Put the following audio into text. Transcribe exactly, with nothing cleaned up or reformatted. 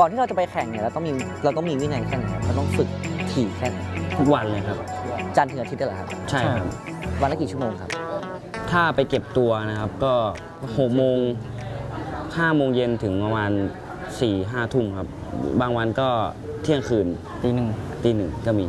ก่อนที่เราจะไปแข่งเนี่ยเราต้องมีเราต้องมีวินัยแค่ไหนครับเราต้องฝึกถี่แค่ไหนทุกวันเลยครับจันทร์ถึงอาทิตย์ได้เหรอครับใช่ครับวันละกี่ชั่วโมงครับถ้าไปเก็บตัวนะครับก็หกโมงห้าโมงเย็นถึงประมาณสี่ห้าทุ่มครับบางวันก็เที่ยงคืนตีหนึ่งตีหนึ่งก็มี